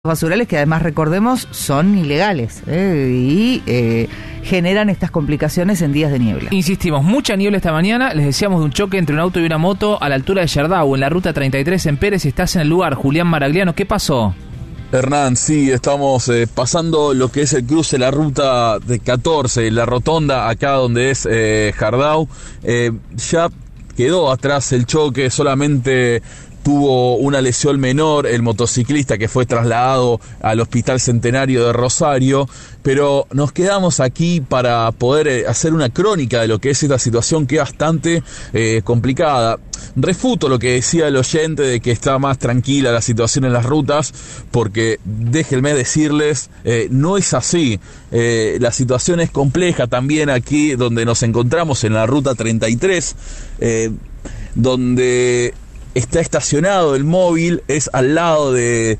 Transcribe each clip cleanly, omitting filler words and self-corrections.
basurales que además, recordemos, son ilegales y generan estas complicaciones en días de niebla. Insistimos, mucha niebla esta mañana. Les decíamos de un choque entre un auto y una moto a la altura de Yerdau, en la ruta 33 en Pérez. Estás en el lugar, Julián Maragliano. ¿Qué pasó? Hernán, sí, estamos pasando lo que es el cruce de la ruta de 14, la rotonda acá donde es Yerdau. Ya quedó atrás el choque, solamente tuvo una lesión menor el motociclista que fue trasladado al Hospital Centenario de Rosario, pero nos quedamos aquí para poder hacer una crónica de lo que es esta situación que es bastante complicada. Refuto lo que decía el oyente de que está más tranquila la situación en las rutas, porque déjenme decirles, no es así. La situación es compleja también aquí donde nos encontramos en la ruta 33, donde está estacionado el móvil, es al lado de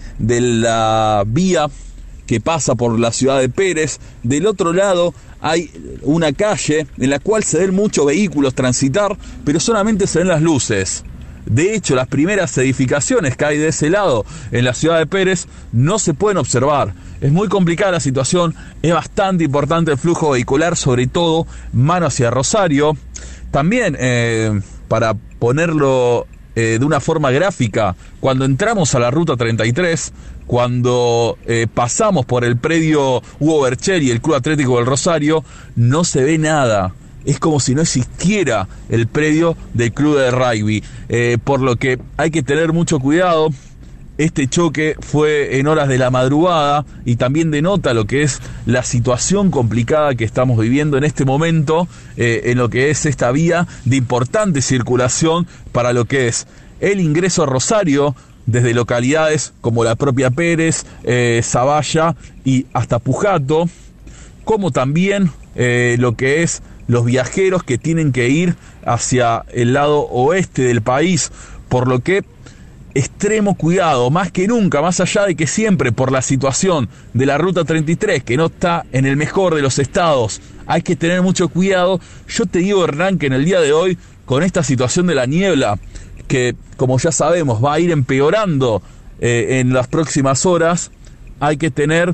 la vía que pasa por la ciudad de Pérez. Del otro lado hay una calle en la cual se ven muchos vehículos transitar, pero solamente se ven las luces. De hecho, las primeras edificaciones que hay de ese lado en la ciudad de Pérez no se pueden observar. Es muy complicada la situación, es bastante importante el flujo vehicular, sobre todo mano hacia Rosario. También, para ponerlo de una forma gráfica, cuando entramos a la ruta 33, cuando pasamos por el predio Hugo Berchel y el Club Atlético del Rosario, no se ve nada. Es como si no existiera el predio del club de rugby, por lo que hay que tener mucho cuidado. Este choque fue en horas de la madrugada y también denota lo que es la situación complicada que estamos viviendo en este momento en lo que es esta vía de importante circulación para lo que es el ingreso a Rosario desde localidades como la propia Pérez, Zavalla y hasta Pujato, como también lo que es los viajeros que tienen que ir hacia el lado oeste del país, por lo que extremo cuidado, más que nunca, más allá de que siempre por la situación de la ruta 33, que no está en el mejor de los estados, hay que tener mucho cuidado. Yo te digo, Hernán, que en el día de hoy, con esta situación de la niebla, que como ya sabemos va a ir empeorando en las próximas horas, hay que tener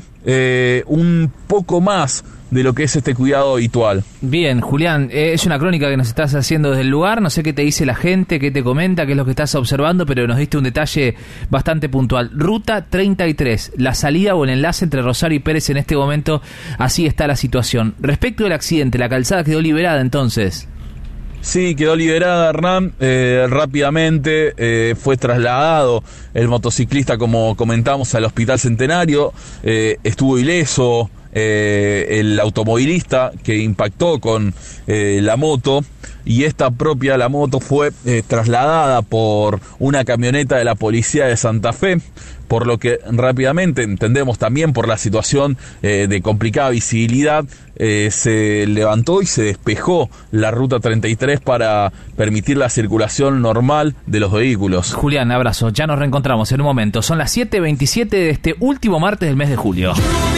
un poco más de lo que es este cuidado habitual. Bien, Julián, es una crónica que nos estás haciendo desde el lugar. No sé qué te dice la gente, qué te comenta, qué es lo que estás observando, pero nos diste un detalle bastante puntual. Ruta 33, la salida o el enlace entre Rosario y Pérez en este momento, así está la situación. Respecto del accidente, la calzada quedó liberada entonces. Sí, quedó liberada, Hernán. Rápidamente fue trasladado el motociclista, como comentamos, al Hospital Centenario. Estuvo ileso el automovilista que impactó con la moto, y la moto fue trasladada por una camioneta de la policía de Santa Fe, por lo que rápidamente, entendemos también por la situación de complicada visibilidad, se levantó y se despejó la ruta 33 para permitir la circulación normal de los vehículos. Julián, abrazo, ya nos reencontramos en un momento. Son las 7:27 de este último martes del mes de julio.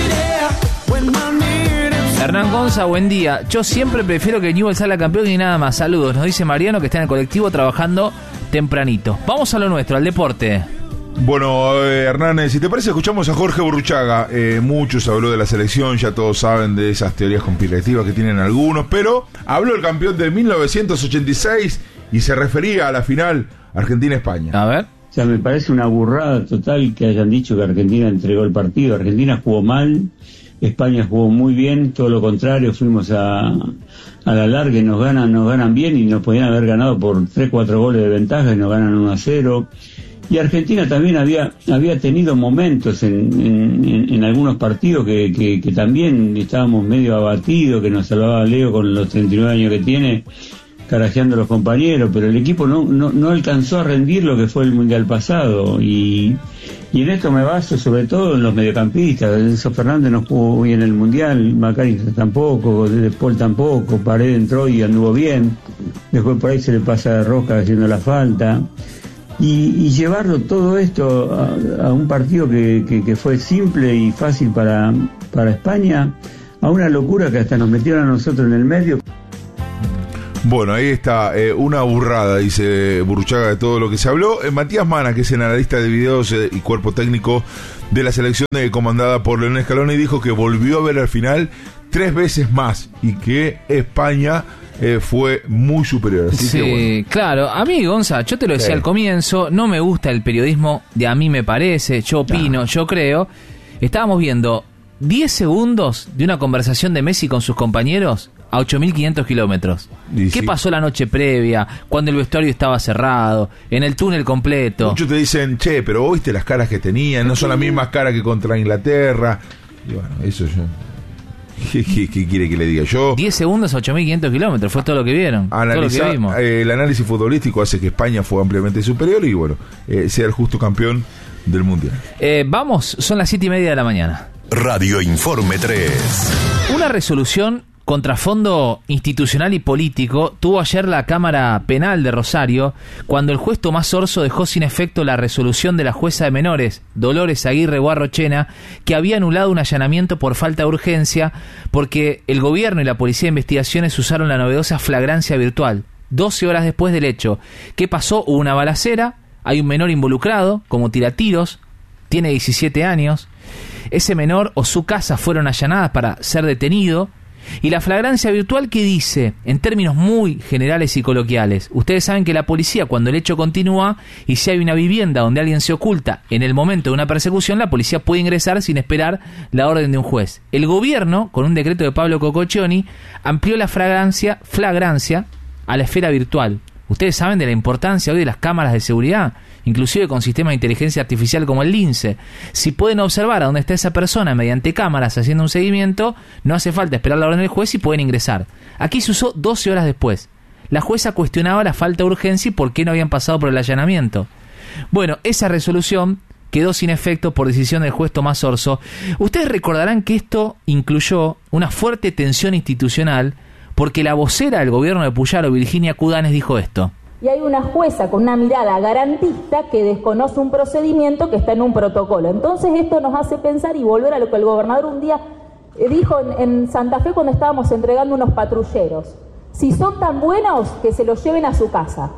Hernán Gonza, buen día. Yo siempre prefiero que Newell's salga campeón y nada más. Saludos, nos dice Mariano, que está en el colectivo trabajando tempranito. Vamos a lo nuestro, al deporte. Bueno, Hernán, si te parece, escuchamos a Jorge Burruchaga. Muchos habló de la selección, ya todos saben de esas teorías conspirativas que tienen algunos, pero habló el campeón de 1986 y se refería a la final Argentina-España. A ver. O sea, me parece una burrada total que hayan dicho que Argentina entregó el partido. Argentina jugó mal, España jugó muy bien, todo lo contrario, fuimos a la larga y nos ganan bien, y nos podían haber ganado por 3-4 goles de ventaja y nos ganan 1-0. Y Argentina también había tenido momentos en algunos partidos que también estábamos medio abatidos, que nos salvaba Leo con los 39 años que tiene, carajeando a los compañeros, pero el equipo no alcanzó a rendir lo que fue el Mundial pasado, y en esto me baso sobre todo en los mediocampistas. Enzo Fernández no jugó bien el Mundial, Macari tampoco, De Paul tampoco, Paredes entró y anduvo bien, después por ahí se le pasa de rosca haciendo la falta, y llevarlo todo esto a un partido que fue simple y fácil para España, a una locura que hasta nos metieron a nosotros en el medio. Bueno, ahí está, una burrada, dice Burruchaga, de todo lo que se habló. Matías Mana, que es el analista de videos y cuerpo técnico de la selección comandada por Leonel Scaloni, dijo que volvió a ver al final 3 veces más y que España fue muy superior. Así sí, que bueno. Claro. A mí, Gonza, yo te lo decía al comienzo, no me gusta el periodismo de a mí me parece, yo opino, yo creo. Estábamos viendo 10 segundos de una conversación de Messi con sus compañeros a 8.500 kilómetros. ¿Qué pasó la noche previa, cuando el vestuario estaba cerrado, en el túnel completo? Muchos te dicen, che, pero vos viste las caras que tenían, no son las mismas caras que contra Inglaterra. Y bueno, eso yo... ¿Qué quiere que le diga yo? 10 segundos a 8.500 kilómetros, fue todo lo que vieron. Todo lo que vimos. El análisis futbolístico hace que España fue ampliamente superior y bueno, sea el justo campeón del Mundial. Vamos, son las 7:30 de la mañana. Radio Informe 3. Una resolución contra fondo institucional y político tuvo ayer la Cámara Penal de Rosario cuando el juez Tomás Orso dejó sin efecto la resolución de la jueza de menores, Dolores Aguirre Guarrochena, que había anulado un allanamiento por falta de urgencia porque el gobierno y la Policía de Investigaciones usaron la novedosa flagrancia virtual. 12 horas después del hecho. ¿Qué pasó? Hubo una balacera, hay un menor involucrado, como tiratiros, tiene 17 años. Ese menor o su casa fueron allanadas para ser detenido. Y la flagrancia virtual, ¿qué dice? En términos muy generales y coloquiales. Ustedes saben que la policía, cuando el hecho continúa y si hay una vivienda donde alguien se oculta en el momento de una persecución, la policía puede ingresar sin esperar la orden de un juez. El gobierno, con un decreto de Pablo Cococcioni, amplió la flagrancia a la esfera virtual. Ustedes saben de la importancia hoy de las cámaras de seguridad, inclusive con sistemas de inteligencia artificial como el Lince. Si pueden observar a dónde está esa persona mediante cámaras haciendo un seguimiento, no hace falta esperar la orden del juez y pueden ingresar. Aquí se usó 12 horas después. La jueza cuestionaba la falta de urgencia y por qué no habían pasado por el allanamiento. Bueno, esa resolución quedó sin efecto por decisión del juez Tomás Orso. Ustedes recordarán que esto incluyó una fuerte tensión institucional porque la vocera del gobierno de Puyaro, Virginia Cudanes, dijo esto. Y hay una jueza con una mirada garantista que desconoce un procedimiento que está en un protocolo. Entonces esto nos hace pensar y volver a lo que el gobernador un día dijo en Santa Fe cuando estábamos entregando unos patrulleros. Si son tan buenos, que se los lleven a su casa.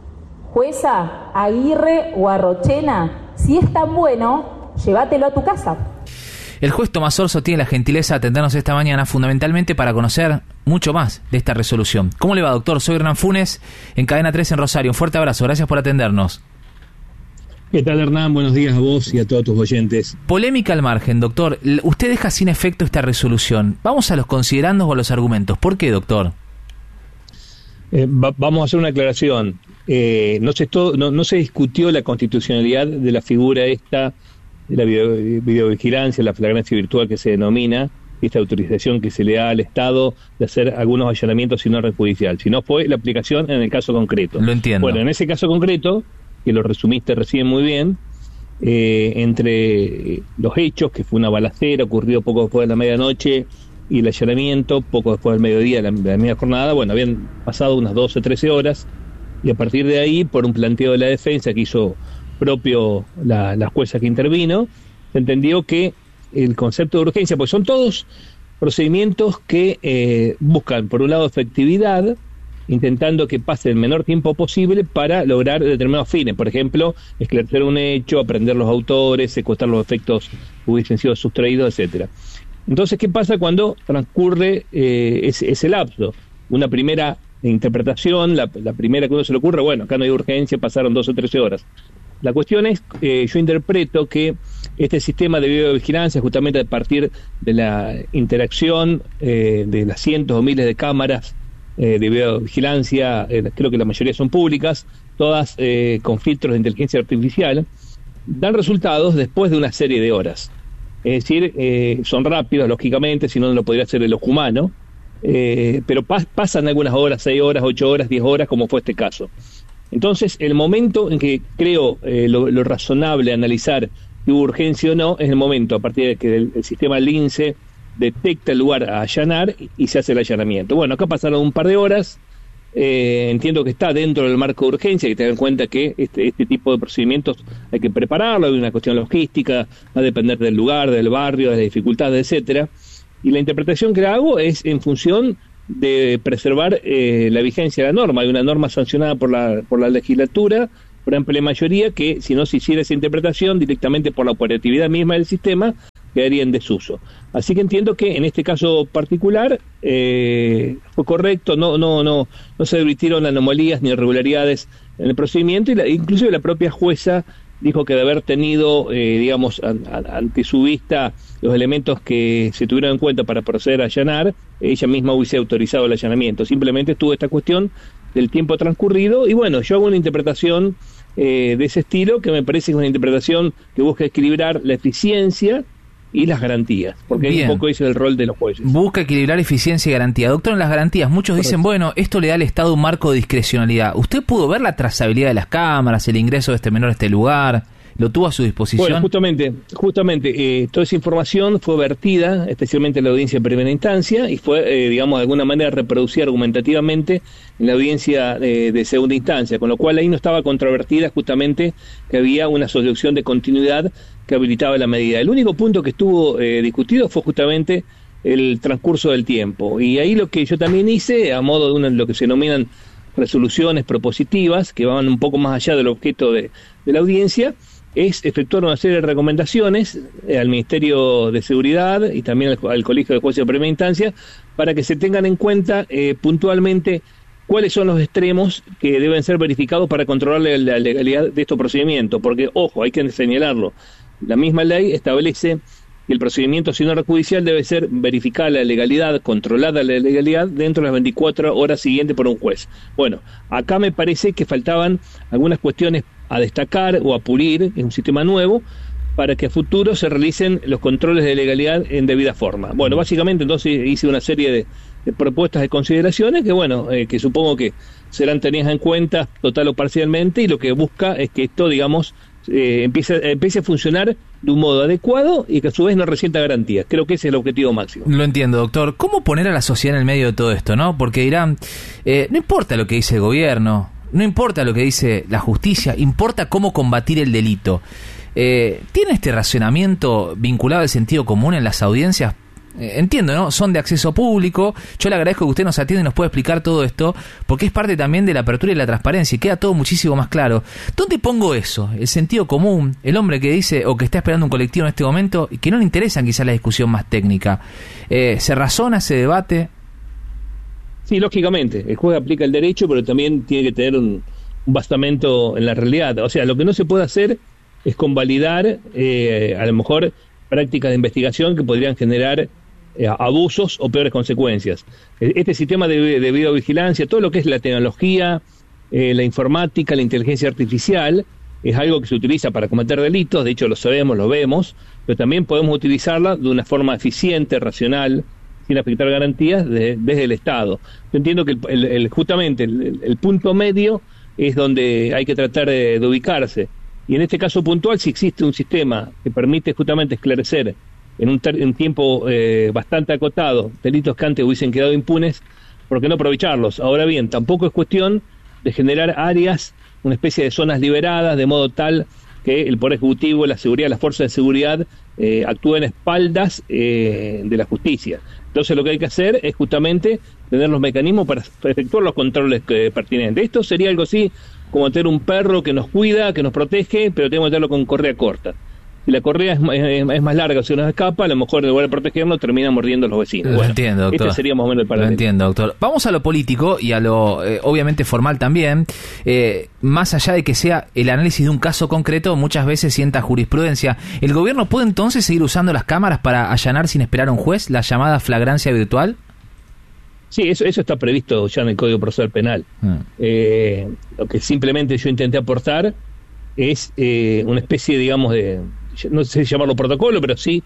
Jueza Aguirre o Arrochena, si es tan bueno, llévatelo a tu casa. El juez Tomás Orso tiene la gentileza de atendernos esta mañana fundamentalmente para conocer mucho más de esta resolución. ¿Cómo le va, doctor? Soy Hernán Funes, en Cadena 3 en Rosario. Un fuerte abrazo, gracias por atendernos. ¿Qué tal, Hernán? Buenos días a vos y a todos tus oyentes. Polémica al margen, doctor. Usted deja sin efecto esta resolución. Vamos a los considerandos o a los argumentos. ¿Por qué, doctor? Vamos a hacer una aclaración. No se discutió la constitucionalidad de la figura esta de la videovigilancia, la flagrancia virtual que se denomina, esta autorización que se le da al Estado de hacer algunos allanamientos sin orden judicial, sino fue la aplicación en el caso concreto. Lo entiendo. Bueno, en ese caso concreto, que lo resumiste recién muy bien, entre los hechos, que fue una balacera, ocurrido poco después de la medianoche, y el allanamiento, poco después del mediodía de la media jornada, bueno, habían pasado unas 12, 13 horas, y a partir de ahí, por un planteo de la defensa que hizo propio la jueza que intervino, se entendió que el concepto de urgencia, pues son todos procedimientos que buscan, por un lado, efectividad, intentando que pase el menor tiempo posible para lograr determinados fines. Por ejemplo, esclarecer un hecho, aprender los autores, secuestrar los efectos que hubiesen sido sustraídos, etcétera. Entonces, ¿qué pasa cuando transcurre ese lapso? Una primera interpretación, la primera que uno se le ocurre, bueno, acá no hay urgencia, pasaron 12 o 13 horas. La cuestión es, yo interpreto que este sistema de videovigilancia, justamente a partir de la interacción de las cientos o miles de cámaras de videovigilancia, creo que la mayoría son públicas, todas con filtros de inteligencia artificial, dan resultados después de una serie de horas. Es decir, son rápidos, lógicamente, si no, no lo podría hacer el ojo humano, pero pasan algunas horas, 6 horas, 8 horas, 10 horas, como fue este caso. Entonces, el momento en que creo lo razonable analizar si hubo urgencia o no, es el momento a partir de que el sistema Lince detecta el lugar a allanar y se hace el allanamiento. Bueno, acá pasaron un par de horas, entiendo que está dentro del marco de urgencia, que tengan en cuenta que este tipo de procedimientos hay que prepararlo, hay una cuestión logística, va a depender del lugar, del barrio, de las dificultades, etcétera. Y la interpretación que hago es en función de preservar la vigencia de la norma. Hay una norma sancionada por la legislatura, por amplia mayoría, que si no se hiciera esa interpretación directamente por la operatividad misma del sistema, quedaría en desuso. Así que entiendo que en este caso particular fue correcto, no se advirtieron anomalías ni irregularidades en el procedimiento, y inclusive la propia jueza dijo que de haber tenido, ante su vista los elementos que se tuvieron en cuenta para proceder a allanar, ella misma hubiese autorizado el allanamiento. Simplemente estuvo esta cuestión del tiempo transcurrido, y bueno, yo hago una interpretación de ese estilo, que me parece que es una interpretación que busca equilibrar la eficiencia y las garantías, porque Bien. un poco ese es el rol de los jueces. Busca equilibrar eficiencia y garantía. Doctor, en las garantías, muchos dicen, bueno, esto le da al Estado un marco de discrecionalidad. ¿Usted pudo ver la trazabilidad de las cámaras, el ingreso de este menor a este lugar? ¿Lo tuvo a su disposición? Bueno, justamente toda esa información fue vertida, especialmente en la audiencia de primera instancia, y fue, de alguna manera reproducida argumentativamente en la audiencia de segunda instancia, con lo cual ahí no estaba controvertida justamente que había una asociación de continuidad que habilitaba la medida. El único punto que estuvo discutido fue justamente el transcurso del tiempo, y ahí lo que yo también hice, a modo de lo que se denominan resoluciones propositivas, que van un poco más allá del objeto de la audiencia, es efectuar una serie de recomendaciones al Ministerio de Seguridad y también al Colegio de Jueces de Primera Instancia, para que se tengan en cuenta puntualmente cuáles son los extremos que deben ser verificados para controlar la legalidad de estos procedimientos, porque, ojo, hay que señalarlo, la misma ley establece que el procedimiento, si no era judicial, debe ser verificada la legalidad, controlada la legalidad dentro de las 24 horas siguientes por un juez. Bueno, acá me parece que faltaban algunas cuestiones a destacar o a pulir en un sistema nuevo, para que a futuro se realicen los controles de legalidad en debida forma. Bueno, básicamente entonces hice una serie de propuestas de consideraciones que, bueno, que supongo que serán tenidas en cuenta total o parcialmente, y lo que busca es que esto, empiece a funcionar de un modo adecuado y que a su vez no resienta garantías. Creo que ese es el objetivo máximo. Lo entiendo, doctor. ¿Cómo poner a la sociedad en el medio de todo esto, no? Porque dirán, no importa lo que dice el gobierno, no importa lo que dice la justicia, importa cómo combatir el delito. ¿Tiene este racionamiento vinculado al sentido común en las audiencias? Entiendo, ¿no? Son de acceso público. Yo le agradezco que usted nos atienda y nos pueda explicar todo esto, porque es parte también de la apertura y la transparencia, y queda todo muchísimo más claro. ¿Dónde pongo eso? El sentido común, el hombre que dice o que está esperando un colectivo en este momento y que no le interesa quizás la discusión más técnica. ¿Se razona, se debate? Sí, lógicamente, el juez aplica el derecho, pero también tiene que tener un basamento en la realidad. O sea, lo que no se puede hacer es convalidar, a lo mejor, prácticas de investigación que podrían generar abusos o peores consecuencias. Este sistema de videovigilancia, todo lo que es la tecnología, la informática, la inteligencia artificial, es algo que se utiliza para cometer delitos, de hecho lo sabemos, lo vemos, pero también podemos utilizarla de una forma eficiente, racional, sin afectar garantías desde el Estado. Yo entiendo que justamente el punto medio es donde hay que tratar de ubicarse. Y en este caso puntual, si existe un sistema que permite justamente esclarecer en un tiempo bastante acotado delitos que antes hubiesen quedado impunes, ¿por qué no aprovecharlos? Ahora bien, tampoco es cuestión de generar áreas, una especie de zonas liberadas, de modo tal que el Poder Ejecutivo, la seguridad, las fuerzas de seguridad actúen a espaldas de la justicia. Entonces lo que hay que hacer es justamente tener los mecanismos para efectuar los controles pertinentes. Esto sería algo así como tener un perro que nos cuida, que nos protege, pero tenemos que tenerlo con correa corta. Si la correa es más larga, si nos escapa, a lo mejor en lugar de protegernos termina mordiendo a los vecinos. Lo entiendo, doctor. Este sería más o menos el paralelo. Lo entiendo, doctor. Vamos a lo político y a lo obviamente formal también. Más allá de que sea el análisis de un caso concreto, muchas veces sienta jurisprudencia. ¿El gobierno puede entonces seguir usando las cámaras para allanar sin esperar a un juez, la llamada flagrancia virtual? Sí, eso está previsto ya en el Código Procesal Penal. Lo que simplemente yo intenté aportar es una especie, digamos, no sé si llamarlo protocolo, pero sí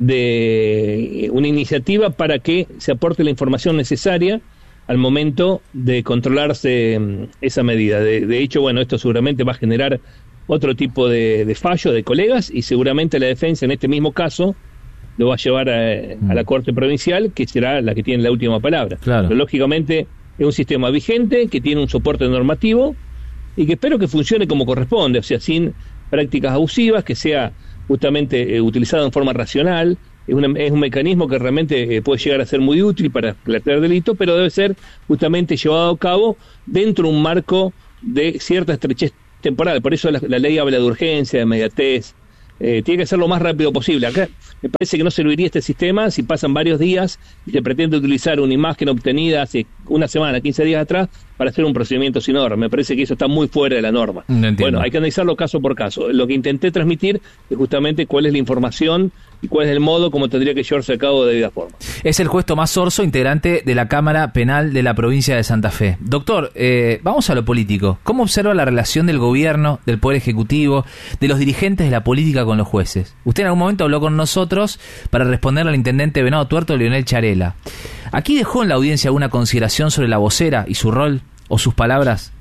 de una iniciativa para que se aporte la información necesaria al momento de controlarse esa medida. De hecho, bueno, esto seguramente va a generar otro tipo de fallo de colegas, y seguramente la defensa en este mismo caso lo va a llevar a la Corte Provincial, que será la que tiene la última palabra. Claro. Pero lógicamente es un sistema vigente, que tiene un soporte normativo y que espero que funcione como corresponde, o sea, sin prácticas abusivas, que sea justamente utilizado en forma racional, es un mecanismo que realmente puede llegar a ser muy útil para esclarecer delito, pero debe ser justamente llevado a cabo dentro de un marco de cierta estrechez temporal. Por eso la ley habla de urgencia, de inmediatez. Tiene que ser lo más rápido posible. Acá me parece que no serviría este sistema si pasan varios días y se pretende utilizar una imagen obtenida hace una semana, 15 días atrás, para hacer un procedimiento sin orden. Me parece que eso está muy fuera de la norma. No bueno, hay que analizarlo caso por caso. Lo que intenté transmitir es justamente cuál es la información y cuál es el modo como tendría que llevarse a cabo de debida forma. Es el juez Tomás Orso, integrante de la Cámara Penal de la provincia de Santa Fe. Doctor, vamos a lo político. ¿Cómo observa la relación del gobierno, del Poder Ejecutivo, de los dirigentes de la política con los jueces? Usted en algún momento habló con nosotros para responderle al intendente Venado Tuerto, Leonel Charela. ¿Aquí dejó en la audiencia alguna consideración sobre la vocera y su rol o sus palabras?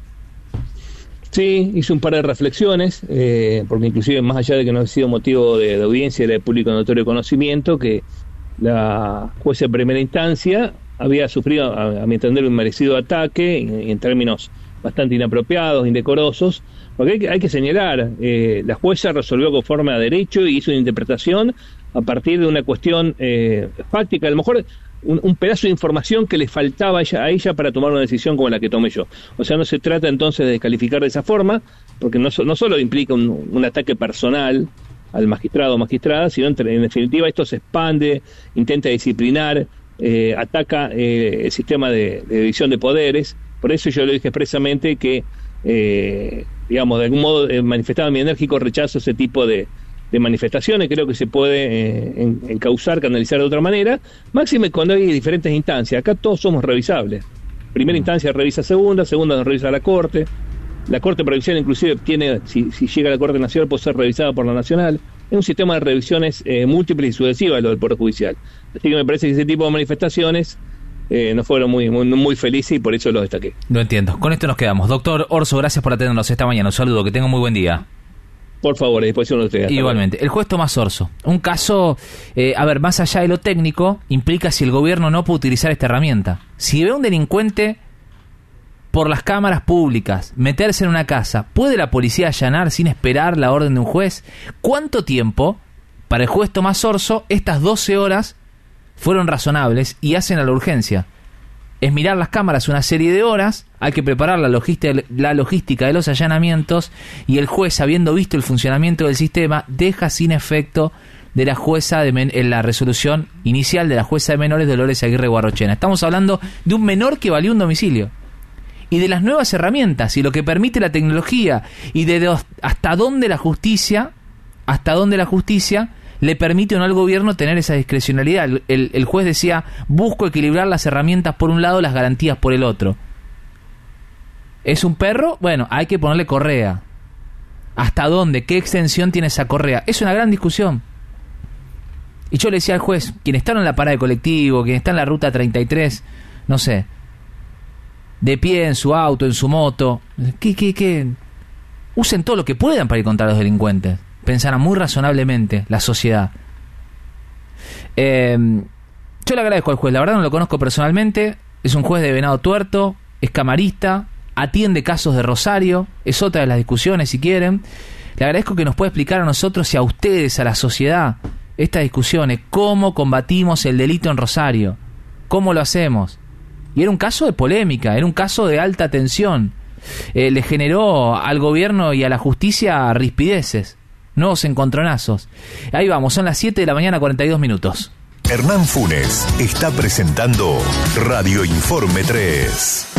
Sí, hice un par de reflexiones, porque inclusive más allá de que no ha sido motivo de audiencia de público notorio conocimiento, que la jueza de primera instancia había sufrido, a mi entender, un merecido ataque en términos bastante inapropiados, indecorosos, porque hay que señalar, la jueza resolvió conforme a derecho y hizo una interpretación a partir de una cuestión fáctica, a lo mejor un pedazo de información que le faltaba a ella para tomar una decisión como la que tomé yo. O sea, no se trata entonces de calificar de esa forma, porque no solo implica un ataque personal al magistrado o magistrada, sino en definitiva esto se expande, intenta disciplinar, ataca el sistema de división de poderes. Por eso yo le dije expresamente que, digamos, de algún modo manifestaba mi enérgico rechazo a ese tipo de manifestaciones. Creo que se puede encauzar, canalizar de otra manera, máxime cuando hay diferentes instancias. Acá todos somos revisables. Primera instancia revisa segunda nos revisa la Corte Provincial inclusive tiene, si llega a la Corte Nacional, puede ser revisada por la Nacional. Es un sistema de revisiones múltiples y sucesivas lo del Poder Judicial. Así que me parece que ese tipo de manifestaciones no fueron muy felices y por eso los destaqué. Lo entiendo. Con esto nos quedamos. Doctor Orso, gracias por atendernos esta mañana. Un saludo, que tenga un muy buen día. Por favor, a disposición de ustedes. Igualmente. El juez Tomás Orso. Un caso, más allá de lo técnico, implica si el gobierno no puede utilizar esta herramienta. Si ve a un delincuente por las cámaras públicas, meterse en una casa, ¿puede la policía allanar sin esperar la orden de un juez? ¿Cuánto tiempo, para el juez Tomás Orso, estas 12 horas fueron razonables y hacen a la urgencia? Es mirar las cámaras una serie de horas, hay que preparar la logística de los allanamientos, y el juez, habiendo visto el funcionamiento del sistema, deja sin efecto de la jueza en la resolución inicial de la jueza de menores Dolores Aguirre Guarrochena. Estamos hablando de un menor que valió un domicilio, y de las nuevas herramientas y lo que permite la tecnología, y de hasta dónde la justicia le permite o no al gobierno tener esa discrecionalidad. El juez decía, busco equilibrar las herramientas por un lado, las garantías por el otro. ¿Es un perro? Bueno, hay que ponerle correa. ¿Hasta dónde? ¿Qué extensión tiene esa correa? Es una gran discusión. Y yo le decía al juez, quien está en la parada de colectivo, quien está en la ruta 33, no sé, de pie en su auto, en su moto, ¿qué? Usen todo lo que puedan para ir contra los delincuentes. Pensara muy razonablemente la sociedad. Yo le agradezco al juez, la verdad no lo conozco personalmente, es un juez de Venado Tuerto, es camarista, atiende casos de Rosario, es otra de las discusiones si quieren. Le agradezco que nos pueda explicar a nosotros y a ustedes, a la sociedad, estas discusiones, cómo combatimos el delito en Rosario, cómo lo hacemos. Y era un caso de polémica, era un caso de alta tensión, le generó al gobierno y a la justicia rispideces, nuevos encontronazos. Ahí vamos, son las 7 de la mañana, 42 minutos. Hernán Funes está presentando Radio Informe 3.